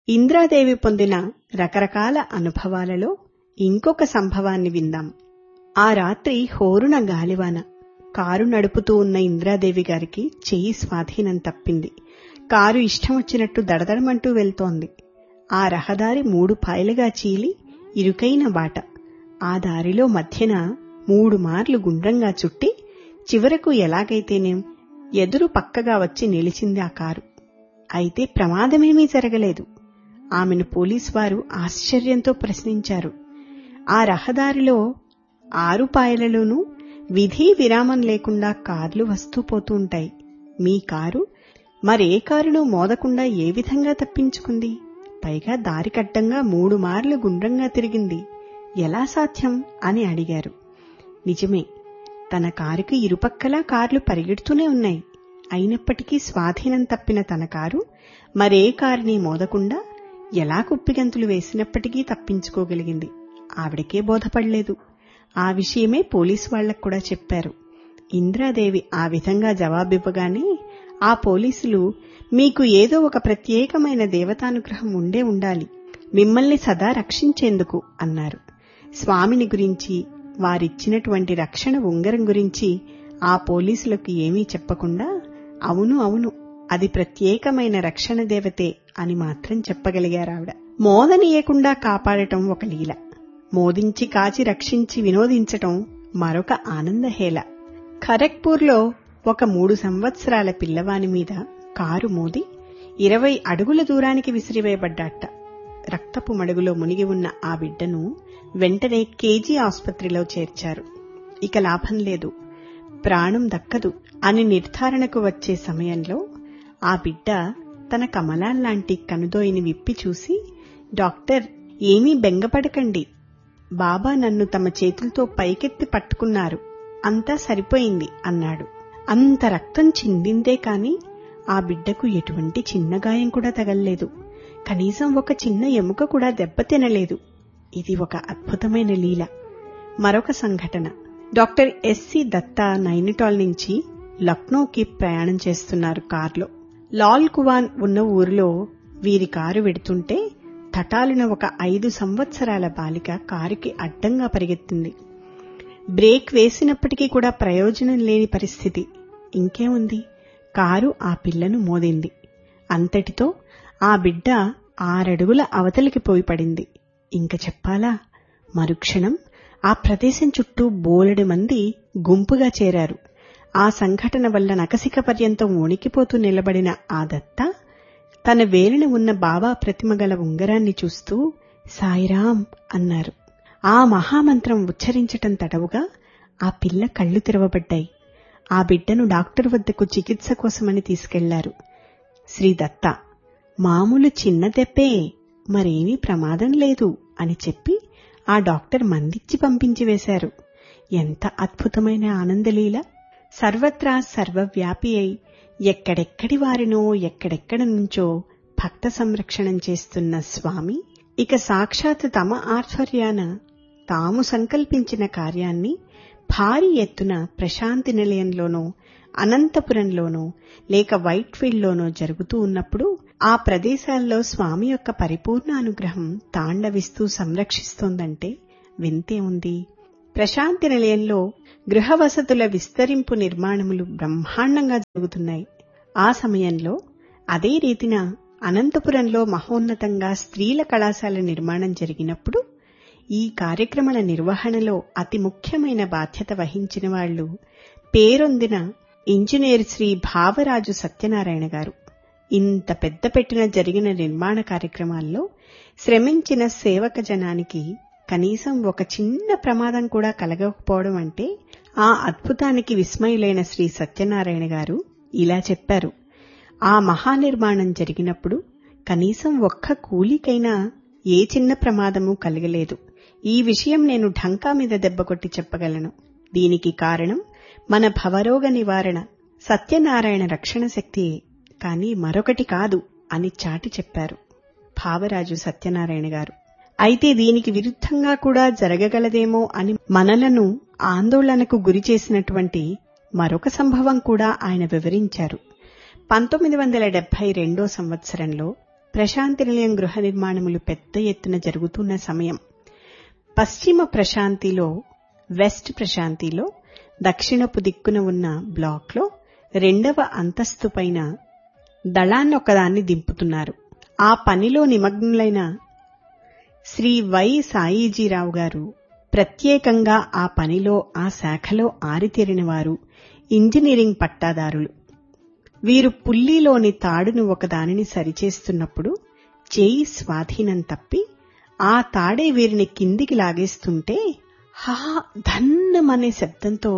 ఇంద్రాదేవి పొందిన రకరకాల అనుభవాలలో ఇంకొక సంభవాన్ని విందాం. ఆ రాత్రి హోరున గాలివాన. కారు నడుపుతూ ఉన్న ఇంద్రాదేవి గారికి చెయ్యి స్వాధీనం తప్పింది. కారు ఇష్టం వచ్చినట్టు దడదడమంటూ వెళ్తోంది. ఆ రహదారి 3 పాయలుగా చీలి ఇరుకైన బాట. ఆ దారిలో మధ్యన 3 మార్లు గుండ్రంగా చుట్టి చివరకు ఎలాగైతేనేం ఎదురు పక్కగా వచ్చి నిలిచింది ఆ కారు. అయితే ప్రమాదమేమీ జరగలేదు. ఆమెను పోలీసువారు ఆశ్చర్యంతో ప్రశ్నించారు. ఆ రహదారిలో 6 పాయలలోనూ విధి విరామం లేకుండా కార్లు వస్తూ పోతూ ఉంటాయి. మీ కారు మరే కారునూ మోదకుండా ఏ విధంగా తప్పించుకుంది? పైగా దారికడ్డంగా 3 మార్లు గుండ్రంగా తిరిగింది. ఎలా సాధ్యం అని అడిగారు. నిజమే, తన కారుకి ఇరుపక్కలా కార్లు పరిగెడుతూనే ఉన్నాయి. అయినప్పటికీ స్వాధీనం తప్పిన తన కారు మరే కారుని మోదకుండా ఎలా కుప్పిగంతులు వేసినప్పటికీ తప్పించుకోగలిగింది. ఆవిడకే బోధపడలేదు. ఆ విషయమే పోలీసు వాళ్లకు కూడా చెప్పారు. ఇంద్రాదేవి ఆ విధంగా జవాబివ్వగానే ఆ పోలీసులు, మీకు ఏదో ఒక ప్రత్యేకమైన దేవతానుగ్రహం ఉండే ఉండాలి, మిమ్మల్ని సదా రక్షించేందుకు అన్నారు. స్వామిని గురించి, వారిచ్చినటువంటి రక్షణ ఉంగరం గురించి ఆ పోలీసులకు ఏమీ చెప్పకుండా, అవును అవును, అది ప్రత్యేకమైన రక్షణ దేవతే అని మాత్రం చెప్పగలిగారావిడ. మోదనీయకుండా కాపాడటం ఒక లీల, మోదించి కాచి రక్షించి వినోదించటం మరొక ఆనందహేళ. ఖరగ్పూర్లో ఒక 3 సంవత్సరాల పిల్లవాని మీద కారు మోది 20 అడుగుల దూరానికి విసిరివేయబడ్డాట. రక్తపు మడుగులో మునిగి ఉన్న ఆ బిడ్డను వెంటనే కేజీ ఆసుపత్రిలో చేర్చారు. ఇక లాభం లేదు, ప్రాణం దక్కదు అని నిర్ధారణకు వచ్చే సమయంలో ఆ బిడ్డ తన కమలాల్లాంటి కనుదోయిని విప్పి చూసి, డాక్టర్, ఏమీ బెంగపడకండి, బాబా నన్ను తమ చేతులతో పైకెత్తి పట్టుకున్నారు, అంతా సరిపోయింది అన్నాడు. అంత రక్తం చిందిందే కాని ఆ బిడ్డకు ఎటువంటి చిన్న గాయం కూడా తగల్లేదు. కనీసం ఒక చిన్న ఎముక కూడా దెబ్బతినలేదు. ఇది ఒక అద్భుతమైన లీల. మరొక సంఘటన. డాక్టర్ ఎస్సి దత్తా నైనిటాల్ నుంచి లక్నోకి ప్రయాణం చేస్తున్నారు కారులో. లాల్ కువాన్ ఉన్న ఊరిలో వీరి కారు వెడుతుంటే తటాలున ఒక 5 సంవత్సరాల బాలిక కారుకి అడ్డంగా పరిగెత్తింది. బ్రేక్ వేసినప్పటికీ కూడా ప్రయోజనం లేని పరిస్థితి. ఇంకేముంది, కారు ఆ పిల్లను మోదింది. అంతటితో ఆ బిడ్డ 6 అడుగుల అవతలికి పోయి పడింది. ఇంక చెప్పాలా? మరుక్షణం ఆ ప్రదేశం చుట్టూ బోలెడు మంది గుంపుగా చేరారు. ఆ సంఘటన వల్ల నకసిక పర్యంతం వణికిపోతూ నిలబడిన ఆ దత్త తన వేలిన ఉన్న బాబా ప్రతిమ గల ఉంగరాన్ని చూస్తూ సాయిరాం అన్నారు. ఆ మహామంత్రం ఉచ్చరించటం తడవుగా ఆ పిల్ల కళ్ళు తెరవబడ్డాయి. ఆ బిడ్డను డాక్టర్ వద్దకు చికిత్స కోసమని తీసుకెళ్లారు. శ్రీ దత్త, మామూలు చిన్న దెబ్బే, మరేమీ ప్రమాదం లేదు అని చెప్పి ఆ డాక్టర్ మందిచ్చి పంపించి వేశారు. ఎంత అద్భుతమైన ఆనందలీల! సర్వత్రా సర్వవ్యాపి అయి ఎక్కడెక్కడి వారినో ఎక్కడెక్కడ నుంచో భక్త సంరక్షణం చేస్తున్న స్వామి ఇక సాక్షాత్ తమ ఆధ్వర్యాన తాము సంకల్పించిన కార్యాన్ని భారీ ఎత్తున ప్రశాంతి నిలయంలోనో, అనంతపురంలోనో లేక వైట్ఫీల్డ్లోనో జరుగుతూ ఉన్నప్పుడు ఆ ప్రదేశాల్లో స్వామి యొక్క పరిపూర్ణ అనుగ్రహం తాండవిస్తూ సంరక్షిస్తోందంటే వింతే ఉంది. ప్రశాంతి నిలయంలో గృహవసతుల విస్తరింపు నిర్మాణములు బ్రహ్మాండంగా జరుగుతున్నాయి. ఆ సమయంలో అదే రీతిన అనంతపురంలో మహోన్నతంగా స్త్రీల కళాశాల నిర్మాణం జరిగినప్పుడు ఈ కార్యక్రమాల నిర్వహణలో అతి ముఖ్యమైన బాధ్యత వహించిన వాళ్లు పేరొందిన ఇంజనీర్ శ్రీ భావరాజు సత్యనారాయణ గారు. ఇంత పెద్ద పెట్టిన జరిగిన నిర్మాణ కార్యక్రమాల్లో శ్రమించిన సేవక జనానికి కనీసం ఒక చిన్న ప్రమాదం కూడా కలగకపోవడం అంటే ఆ అద్భుతానికి విస్మయులైన శ్రీ సత్యనారాయణ గారు ఇలా చెప్పారు. ఆ మహానిర్మాణం జరిగినప్పుడు కనీసం ఒక్క కూలీకైనా ఏ చిన్న ప్రమాదమూ కలగలేదు. ఈ విషయం నేను ఢంకా మీద దెబ్బకొట్టి చెప్పగలను. దీనికి కారణం మన భవరోగ నివారణ సత్యనారాయణ రక్షణ శక్తియే, కాని మరొకటి కాదు అని చాటి చెప్పారు భావరాజు సత్యనారాయణ గారు. అయితే దీనికి విరుద్ధంగా కూడా జరగగలదేమో అని మనలను ఆందోళనకు గురి చేసినటువంటి మరొక సంభవం కూడా ఆయన వివరించారు. 1972 సంవత్సరంలో ప్రశాంతి నిలయం గృహ నిర్మాణములు పెద్ద ఎత్తున జరుగుతున్న సమయం. పశ్చిమ ప్రశాంతిలో, వెస్ట్ ప్రశాంతిలో దక్షిణపు దిక్కున ఉన్న బ్లాక్లో 2వ అంతస్తు పైన దళాన్నొకదాన్ని దింపుతున్నారు. ఆ పనిలో నిమగ్నులైన శ్రీ వై సాయిజీరావు గారు ప్రత్యేకంగా ఆ పనిలో, ఆ శాఖలో ఆరితేరినవారు, ఇంజనీరింగ్ పట్టాదారులు. వీరు పుల్లీలోని తాడును ఒకదానిని సరిచేస్తున్నప్పుడు చేయి స్వాధీనం తప్పి ఆ తాడే వీరిని కిందికి లాగేస్తుంటే హా ధన్నమనే శబ్దంతో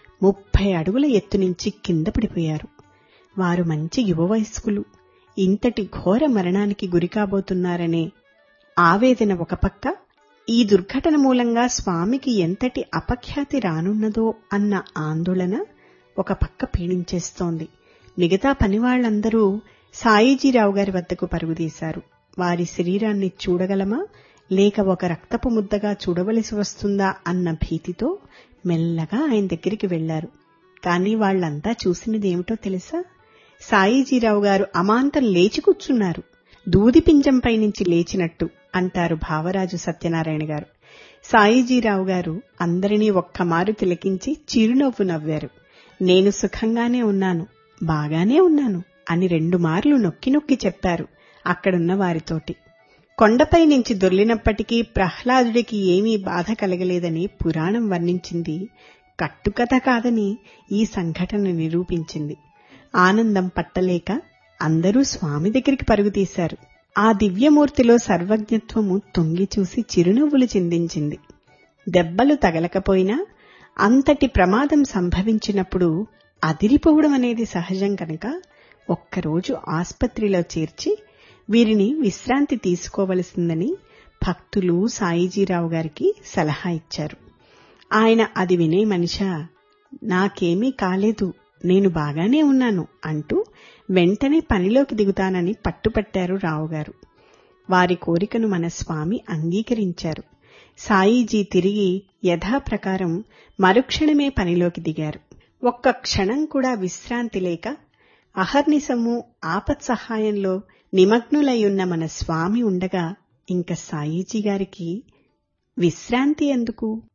30 అడుగుల ఎత్తు నుంచి కింద పడిపోయారు. వారు మంచి యువ వయస్కులు. ఇంతటి ఘోర మరణానికి గురికాబోతున్నారనే ఆవేదన ఒక పక్క, ఈ దుర్ఘటన మూలంగా స్వామికి ఎంతటి అపఖ్యాతి రానున్నదో అన్న ఆందోళన ఒక పక్క పీడించేస్తోంది. మిగతా పనివాళ్లందరూ సాయిజీరావు గారి వద్దకు పరుగుదీశారు. వారి శరీరాన్ని చూడగలమా, లేక ఒక రక్తపు ముద్దగా చూడవలసి వస్తుందా అన్న భీతితో మెల్లగా ఆయన దగ్గరికి వెళ్లారు. కాని వాళ్లంతా చూసినదేమిటో తెలుసా? సాయిజీరావు గారు అమాంతం లేచి కూర్చున్నారు. దూదిపింజంపై నుంచి లేచినట్టు అంటారు భావరాజు సత్యనారాయణ గారు. సాయిజీరావు గారు అందరినీ ఒక్కమారు తిలకించి చిరునవ్వు నవ్వారు. నేను సుఖంగానే ఉన్నాను, బాగానే ఉన్నాను అని 2 మార్లు నొక్కి నొక్కి చెప్పారు అక్కడున్న వారితోటి. కొండపై నుంచి దొర్లినప్పటికీ ప్రహ్లాదుడికి ఏమీ బాధ కలగలేదని పురాణం వర్ణించింది. కట్టుకథ కాదని ఈ సంఘటన నిరూపించింది. ఆనందం పట్టలేక అందరూ స్వామి దగ్గరికి పరుగుతీశారు. ఆ దివ్యమూర్తిలో సర్వజ్ఞత్వము తొంగి చూసి చిరునవ్వులు చిందించింది. దెబ్బలు తగలకపోయినా అంతటి ప్రమాదం సంభవించినప్పుడు అదిరిపోవడం అనేది సహజం కనుక ఒక్కరోజు ఆస్పత్రిలో చేర్చి వీరిని విశ్రాంతి తీసుకోవలసిందని భక్తులు సాయిజీరావు గారికి సలహా ఇచ్చారు. ఆయన అది వినే మనిషా, నాకేమీ కాలేదు, నేను బాగానే ఉన్నాను అంటూ వెంటనే పనిలోకి దిగుతానని పట్టుపట్టారు రావుగారు. వారి కోరికను మన స్వామి అంగీకరించారు. సాయిజీ తిరిగి యథాప్రకారం మరుక్షణమే పనిలోకి దిగారు. ఒక్క క్షణం కూడా విశ్రాంతి లేక అహర్నిశము ఆపత్సహాయంలో నిమగ్నులయ్యున్న మన స్వామి ఉండగా ఇంక సాయిజీ గారికి విశ్రాంతి ఎందుకు?